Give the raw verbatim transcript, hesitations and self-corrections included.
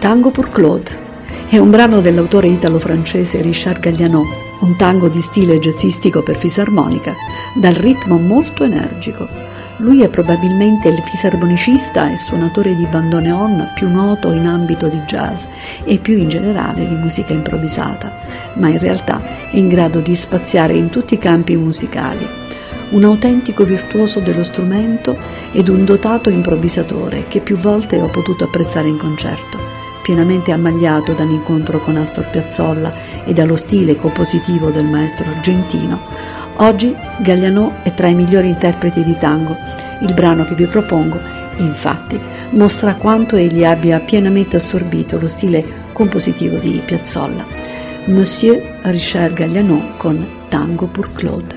Tango pour Claude è un brano dell'autore italo-francese Richard Galliano, un tango di stile jazzistico per fisarmonica, dal ritmo molto energico. Lui è probabilmente il fisarmonicista e suonatore di bandoneon più noto in ambito di jazz e più in generale di musica improvvisata, ma in realtà è in grado di spaziare in tutti i campi musicali. Un autentico virtuoso dello strumento ed un dotato improvvisatore che più volte ho potuto apprezzare in concerto. Pienamente ammaliato dall'incontro con Astor Piazzolla e dallo stile compositivo del maestro argentino, oggi Galliano è tra i migliori interpreti di tango. Il brano che vi propongo, infatti, mostra quanto egli abbia pienamente assorbito lo stile compositivo di Piazzolla. Monsieur Richard Galliano con Tango pour Claude.